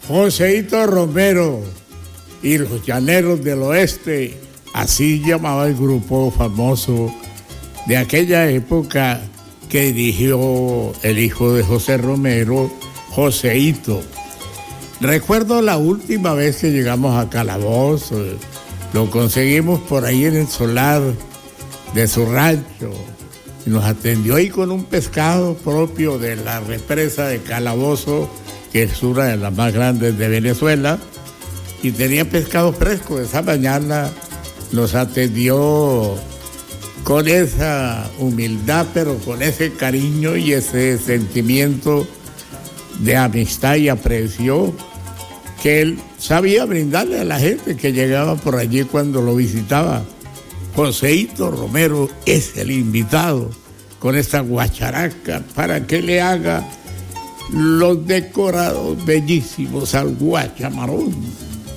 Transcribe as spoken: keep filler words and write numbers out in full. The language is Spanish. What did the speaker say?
Joseito Romero y los Llaneros del Oeste, así llamaba el grupo famoso de aquella época que dirigió el hijo de José Romero, Joseito. Recuerdo la última vez que llegamos a Calabozo, lo conseguimos por ahí en el solar de su rancho, y nos atendió ahí con un pescado propio de la represa de Calabozo, que es una de las más grandes de Venezuela, y tenía pescado fresco. Esa mañana nos atendió con esa humildad, pero con ese cariño y ese sentimiento de amistad y aprecio que él sabía brindarle a la gente que llegaba por allí cuando lo visitaba. Joseito Romero es el invitado con esta guacharaca para que le haga los decorados bellísimos al guachamarón.